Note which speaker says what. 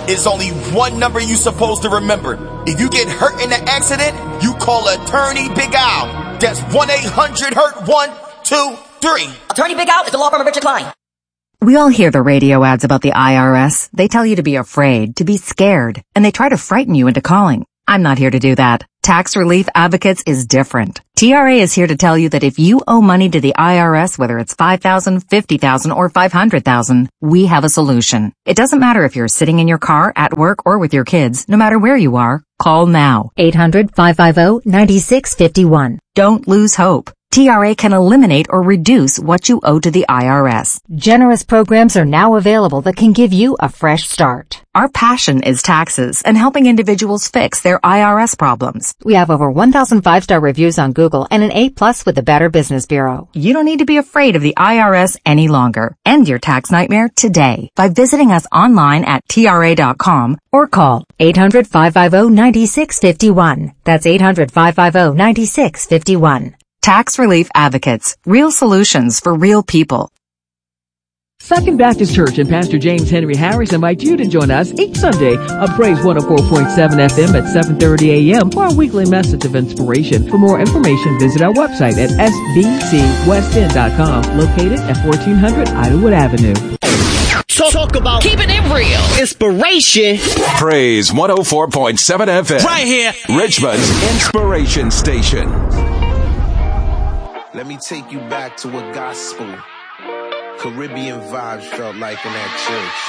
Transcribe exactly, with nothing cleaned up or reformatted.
Speaker 1: It's only one number you're supposed to remember. If you get hurt in an accident, you call Attorney Big Al. That's one eight hundred hurt one two three.
Speaker 2: Attorney Big Al is the law firm of Richard Klein.
Speaker 3: We all hear the radio ads about the I R S. They tell you to be afraid, to be scared, and they try to frighten you into calling. I'm not here to do that. Tax Relief Advocates is different. T R A is here to tell you that if you owe money to the I R S, whether it's five thousand dollars, fifty thousand dollars, or five hundred thousand dollars, we have a solution. It doesn't matter if you're sitting in your car, at work, or with your kids. No matter where you are, call now.
Speaker 4: eight hundred, five five zero, nine six five one.
Speaker 3: Don't lose hope. T R A can eliminate or reduce what you owe to the I R S.
Speaker 4: Generous programs are now available that can give you a fresh start.
Speaker 3: Our passion is taxes and helping individuals fix their I R S problems.
Speaker 4: We have over one thousand five-star reviews on Google and an A plus with the Better Business Bureau.
Speaker 3: You don't need to be afraid of the I R S any longer. End your tax nightmare today by visiting us online at T R A dot com or call
Speaker 4: eight hundred, five five zero, nine six five one. That's eight hundred, five five zero, nine six five one.
Speaker 3: Tax Relief Advocates. Real solutions for real people.
Speaker 5: Second Baptist Church and Pastor James Henry Harris invite you to join us each Sunday on Praise one oh four point seven F M at seven thirty a.m. for our weekly message of inspiration. For more information, visit our website at s b c west end dot com, located at fourteen hundred Idlewood Avenue.
Speaker 6: Talk, talk about keeping it real. Inspiration.
Speaker 7: Praise one oh four point seven F M.
Speaker 6: Right here.
Speaker 7: Richmond's Inspiration Station.
Speaker 8: Let me take you back to what gospel, Caribbean vibes felt like in that church.